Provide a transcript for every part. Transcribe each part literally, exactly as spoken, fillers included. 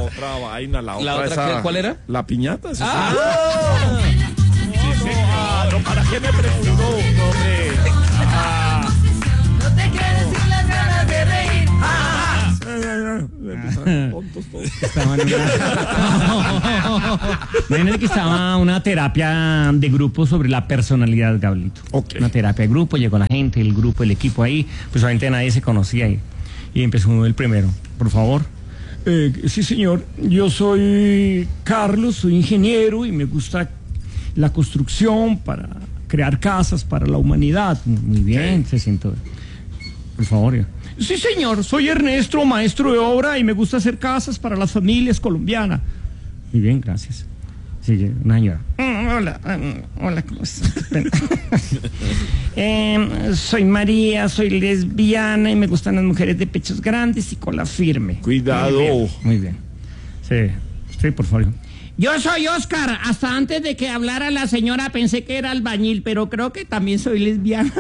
otra vaina, la, ¿La otra, otra esa, qué, cuál era? La piñata. ¿Sí? Ah. Sí, sí, claro, ¿para qué me preguntó? No, hombre. Ah. No te quedes sin las ganas de reír. Ah. Tontos todos. Estaban en una... Imagínate que estaba una terapia de grupo sobre la personalidad, Gablito. Okay. Una terapia de grupo, llegó la gente, el grupo, el equipo ahí, pues obviamente nadie se conocía y, y empezó el primero. Por favor. Eh, sí, señor. Yo soy Carlos, soy ingeniero y me gusta la construcción para crear casas para la humanidad. Muy bien, se sentó. Por favor. Ya. Sí, señor, soy Ernesto, maestro de obra y me gusta hacer casas para las familias colombianas. Muy bien, gracias. Sigue, una señora. Mm, hola, mm, hola, ¿cómo estás? eh, soy María, soy lesbiana y me gustan las mujeres de pechos grandes y cola firme. Cuidado. Muy bien, muy bien. Sí, sí, por favor. Yo soy Oscar. Hasta antes de que hablara la señora pensé que era albañil, pero creo que también soy lesbiana.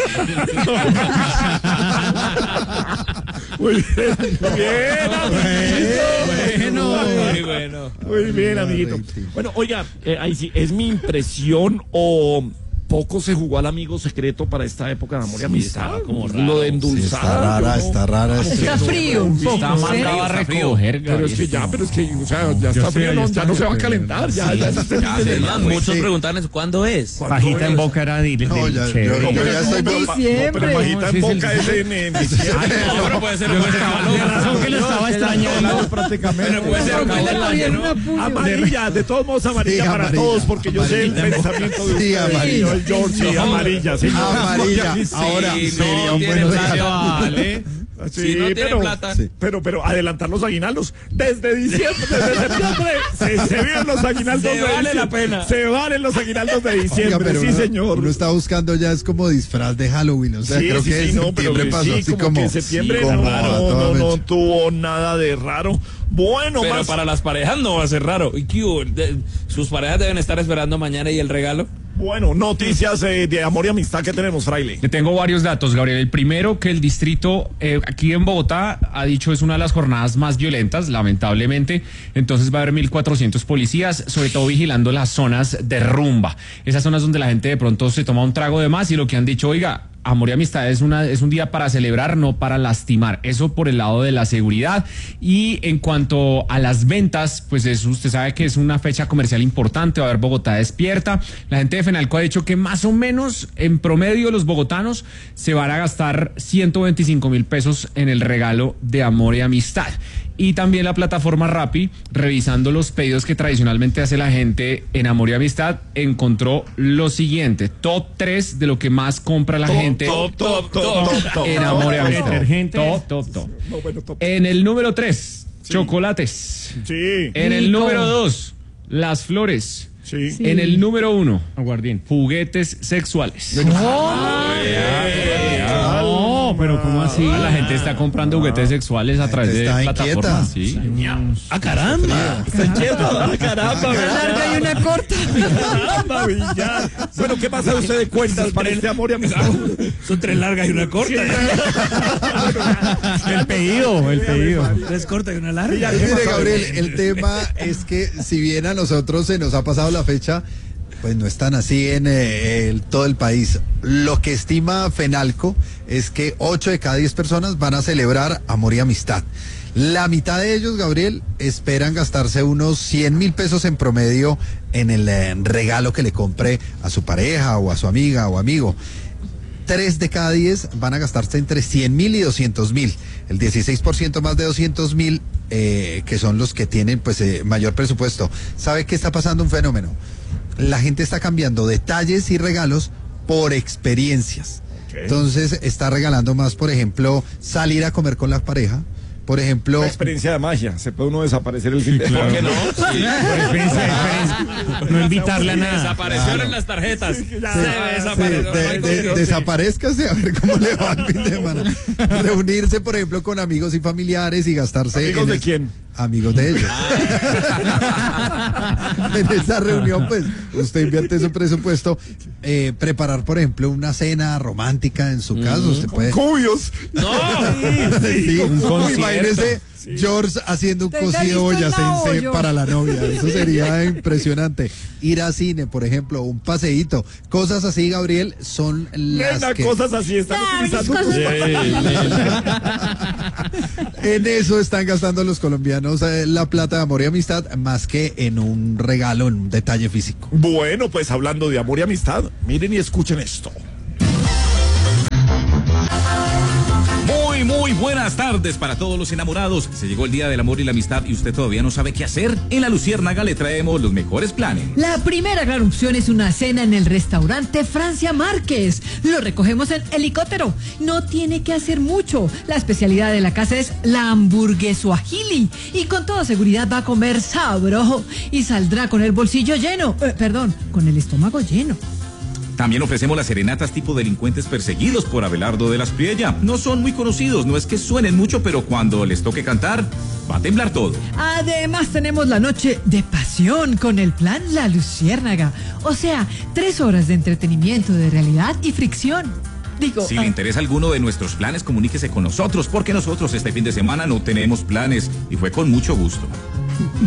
Muy bien, muy bien, amiguito. Bueno, muy bueno. Muy bien, amiguito. Bueno, oiga, eh, ahí sí, ¿es mi impresión o poco se jugó al amigo secreto para esta época de amor y amistad? Como raro. Lo de endulzar. Sí, está rara, ¿no? está rara. Está frío un poco. Está ¿sí? mandado a recoger, Pero es que ya, pero es que, o sea, ya está frío, no, ya no se va a calentar, ya, ya se está Ya, además, pues, muchos sí. preguntan ¿cuándo es? Pajita en boca era dile. No, ya, yo, chévere. yo ya estoy... Pero por- diciembre. No, pero pajita No, en sí, sí, boca sí. es en, en diciembre. No, pero puede ser después de De razón que lo estaba extrañando. prácticamente. puede ser Pero después le del cogieron año, una ¿no? puño. Amarilla, de todos modos amarilla Sí, para amarilla, todos, porque yo sé el amarilla. pensamiento de Sí, ustedes. amarilla. El George, sí, No, amarilla, sí. Amarilla. Sí, Ahora no sería un tiene buen plata, regalo. vale. Sí, Si no tiene pero, plata. Sí. pero, pero adelantar los aguinaldos desde diciembre, desde septiembre, se, se vienen los aguinaldos Se de vale diciembre. la pena. Se valen los aguinaldos de diciembre, Oiga, pero sí, uno, señor. uno está buscando ya es como disfraz de Halloween, o sea, Sí, creo sí, que sí, en no, pero septiembre pasó sí, así como, como... que en septiembre sí, no, como a no, toda no, no mecha. tuvo nada de raro. Bueno, Pero más para las parejas no va a ser raro. ¿Y qué hubo? De- sus parejas deben estar esperando mañana y el regalo. bueno, noticias eh, de amor y amistad que tenemos, Fraile. Le tengo varios datos, Gabriel. El primero, que el distrito eh, aquí en Bogotá ha dicho es una de las jornadas más violentas, lamentablemente. Entonces va a haber mil cuatrocientos policías, sobre todo vigilando las zonas de rumba. Esas zonas donde la gente de pronto se toma un trago de más y lo que han dicho, oiga, amor y amistad es, una, es un día para celebrar, no para lastimar. Eso por el lado de la seguridad. Y en cuanto a las ventas, pues eso, usted sabe que es una fecha comercial importante, va a haber Bogotá despierta. La gente de FENALCO ha dicho que más o menos en promedio los bogotanos se van a gastar ciento veinticinco mil pesos en el regalo de amor y amistad. Y también la plataforma Rappi, revisando los pedidos que tradicionalmente hace la gente en amor y amistad, encontró lo siguiente: top tres de lo que más compra la gente Top, top, top, top, top. en amor y amistad. Detergente. Top, top, top. No, bueno, top. En el número tres, chocolates. Sí, En el Rico. número dos, las flores. sí. Sí. En el número uno, Aguardiente. juguetes sexuales. No, pero ¿cómo así? La gente está comprando juguetes sexuales a La través gente de está plataformas. inquieta. Sí. ¡Ah, caramba! Está inquieto. Ah, caramba, Una larga y una corta. caramba, Villar. Bueno, ¿qué pasa usted de cuentas para este amor y amistad? Son tres largas y una corta. El pedido, el pedido. Tres cortas y una larga. Villar, ¿qué Mire, pasa? Gabriel, el tema es que si bien a nosotros se nos ha pasado la fecha, pues no están así en eh, el, todo el país. Lo que estima FENALCO es que ocho de cada diez personas van a celebrar amor y amistad. La mitad de ellos, Gabriel, esperan gastarse unos cien mil pesos en promedio en el eh, regalo que le compre a su pareja o a su amiga o amigo. Tres de cada diez van a gastarse entre cien mil y doscientos mil. El dieciséis por ciento más de doscientos mil, eh, que son los que tienen pues eh, mayor presupuesto. ¿Sabe qué está pasando? Un fenómeno. La gente está cambiando detalles y regalos por experiencias. Okay. Entonces está regalando más, por ejemplo, salir a comer con la pareja. Por ejemplo, Una experiencia de magia. Se puede uno desaparecer el fin de ¿Por qué semana. no? Sí. Experiencia, experiencia. No invitarle a nada. Desaparecieron en las tarjetas. Sí, Se ya. sí, desapareció. de- No hay de- condición. desaparezcase a ver cómo le va el fin de semana. Reunirse, por ejemplo, con amigos y familiares y gastarse. ¿Amigos en de es- quién? Amigos de ellos. En esa reunión, pues, usted invierte su presupuesto. Eh, preparar, por ejemplo, una cena romántica en su casa. Usted puede. Cubios. No. Sí, un uy, concierto. imagínese George haciendo un Tenga listo cocido el boyacense nabo, para la novia. Eso sería impresionante. Ir a cine, por ejemplo, un paseíto. Cosas así, Gabriel, son las Nena, que... cosas así están Nah, utilizando. cosas- En eso están gastando los colombianos eh, la plata de amor y amistad más que en un regalo, en un detalle físico. Bueno, pues hablando de amor y amistad, miren y escuchen esto. Muy, muy buenas tardes para todos los enamorados. Se llegó el día del amor y la amistad y usted todavía no sabe qué hacer. En La Luciérnaga le traemos los mejores planes. La primera gran opción es una cena en el restaurante Francia Márquez. Lo recogemos en helicóptero. No tiene que hacer mucho. La especialidad de la casa es la hamburguesuajili. Y con toda seguridad va a comer sabroso y saldrá con el bolsillo lleno. Eh, perdón, con el estómago lleno. También ofrecemos las serenatas tipo delincuentes perseguidos por Abelardo de las Priella. No son muy conocidos, no es que suenen mucho, pero cuando les toque cantar, va a temblar todo. Además tenemos la noche de pasión con el plan La Luciérnaga. O sea, tres horas de entretenimiento, de realidad y fricción. Digo, Si ah, le interesa alguno de nuestros planes, comuníquese con nosotros, porque nosotros este fin de semana no tenemos planes y fue con mucho gusto.